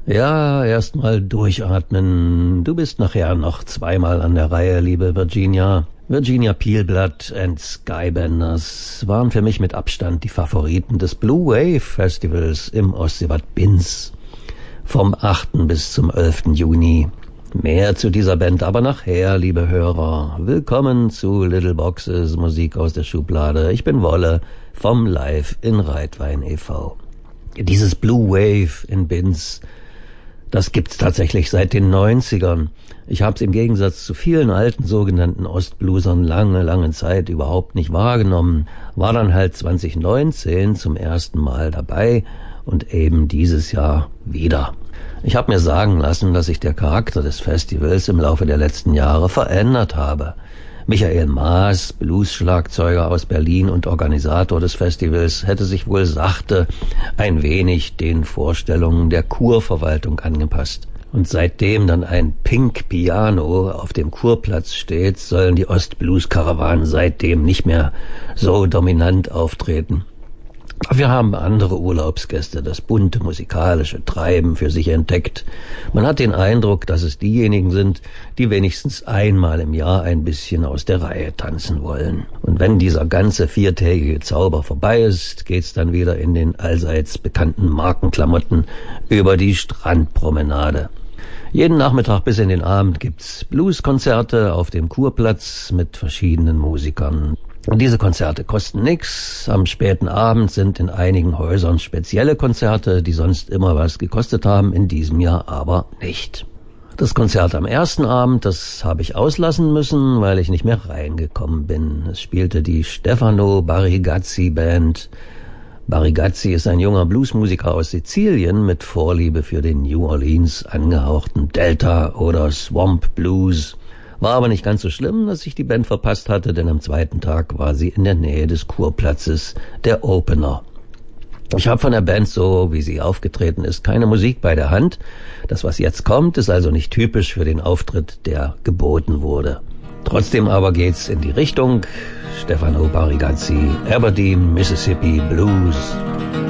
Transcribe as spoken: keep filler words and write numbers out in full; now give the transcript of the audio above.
Ja, erstmal durchatmen. Du bist nachher noch zweimal an der Reihe, liebe Virginia. Virginia Peelblatt and Skybenders waren für mich mit Abstand die Favoriten des Blue Wave Festivals im Ostseebad Binz vom achten bis zum elften Juni. Mehr zu dieser Band aber nachher, liebe Hörer. Willkommen zu Little Boxes, Musik aus der Schublade. Ich bin Wolle vom Live in Reitwein e V. Dieses Blue Wave in Binz, das gibt's tatsächlich seit den neunzigern. Ich habe es im Gegensatz zu vielen alten sogenannten Ostbluesern lange, lange Zeit überhaupt nicht wahrgenommen. War dann halt zwanzig neunzehn zum ersten Mal dabei und eben dieses Jahr wieder. Ich habe mir sagen lassen, dass sich der Charakter des Festivals im Laufe der letzten Jahre verändert habe. Michael Maas, Blues-Schlagzeuger aus Berlin und Organisator des Festivals, hätte sich wohl sachte ein wenig den Vorstellungen der Kurverwaltung angepasst. Und seitdem dann ein Pink Piano auf dem Kurplatz steht, sollen die Ostblues-Karawanen seitdem nicht mehr so dominant auftreten. Wir haben andere Urlaubsgäste das bunte musikalische Treiben für sich entdeckt. Man hat den Eindruck, dass es diejenigen sind, die wenigstens einmal im Jahr ein bisschen aus der Reihe tanzen wollen. Und wenn dieser ganze viertägige Zauber vorbei ist, geht's dann wieder in den allseits bekannten Markenklamotten über die Strandpromenade. Jeden Nachmittag bis in den Abend gibt's Blueskonzerte auf dem Kurplatz mit verschiedenen Musikern. Und diese Konzerte kosten nix. Am späten Abend sind in einigen Häusern spezielle Konzerte, die sonst immer was gekostet haben, in diesem Jahr aber nicht. Das Konzert am ersten Abend, das habe ich auslassen müssen, weil ich nicht mehr reingekommen bin. Es spielte die Stefano Barigazzi Band. Barigazzi ist ein junger Bluesmusiker aus Sizilien mit Vorliebe für den New Orleans angehauchten Delta oder Swamp Blues. War aber nicht ganz so schlimm, dass ich die Band verpasst hatte, denn am zweiten Tag war sie in der Nähe des Kurplatzes der Opener. Ich habe von der Band, so wie sie aufgetreten ist, keine Musik bei der Hand. Das, was jetzt kommt, ist also nicht typisch für den Auftritt, der geboten wurde. Trotzdem aber geht's in die Richtung Stefano Barigazzi, Aberdeen, Mississippi Blues.